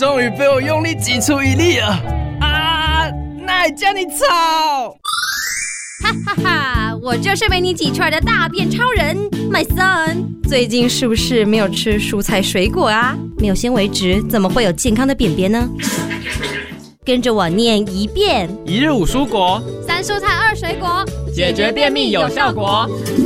终于被我用力挤出一粒了啊！那也叫你吵！ 哈哈哈，我就是被你挤出来的大便超人 ，My son。最近是不是没有吃蔬菜水果啊？没有纤维质，怎么会有健康的便便呢？跟着我念一遍 ：1日5蔬果 ，3蔬菜2水果， 解决便秘有效果。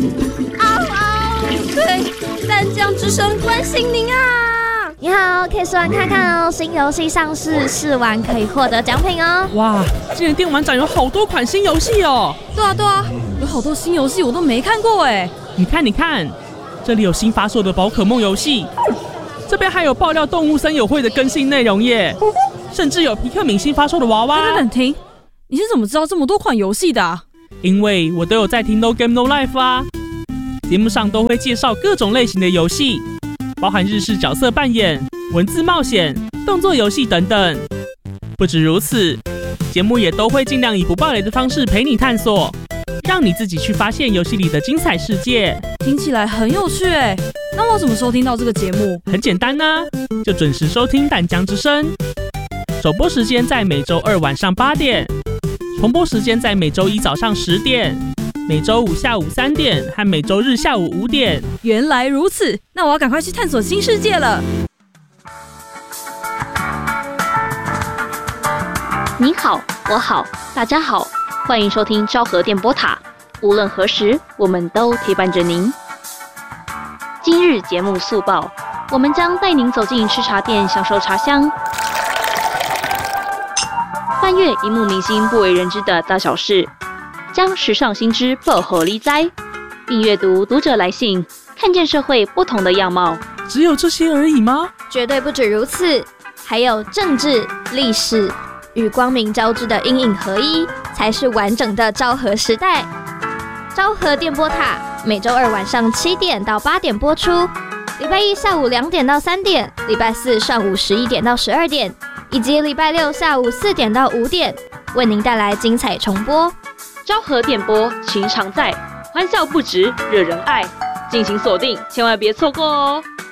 对，淡江之声关心您啊！ 你好，可以试玩看看哦，新游戏上市，试玩可以获得奖品哦。 哇，今年电玩展有好多款新游戏哦。 对啊，有好多新游戏我都没看过哎。 你看，这里有新发售的宝可梦游戏，这边还有爆料动物森友会的更新内容耶，甚至有皮克敏新发售的娃娃。 等停，你是怎么知道这么多款游戏的啊？ 因为我都有在听 No Game No Life 啊，节目上都会介绍各种类型的游戏，包含日式角色扮演、文字冒险、动作游戏等等。不止如此，节目也都会尽量以不爆雷的方式陪你探索，让你自己去发现游戏里的精彩世界。 听起来很有趣哎，那我怎么收听到这个节目？ 很简单啊，就准时收听淡江之声。首播时间在每周2晚上8点，重播时间在每周1早上10点，每周5下午3点和每周日下午5点。 原来如此，那我要赶快去探索新世界了。 你好，我好，大家好，欢迎收听昭和电波塔。无论何时，我们都陪伴着您。今日节目速报，我们将带您走进吃茶店，享受茶香，翻阅荧幕明星不为人知的大小事，将时尚新知报乎你知，并阅读读者来信，看见社会不同的样貌。 只有这些而已吗？ 绝对不止如此，还有政治、历史与光明交织的阴影合一，才是完整的昭和时代。昭和电波塔每周2晚上7点到8点播出，礼拜1下午2点到3点，礼拜4上午11点到12点，以及礼拜6下午4点到5点，为您带来精彩重播。 昭和电波情常在，欢笑不止，惹人爱，敬请锁定，千万别错过哦。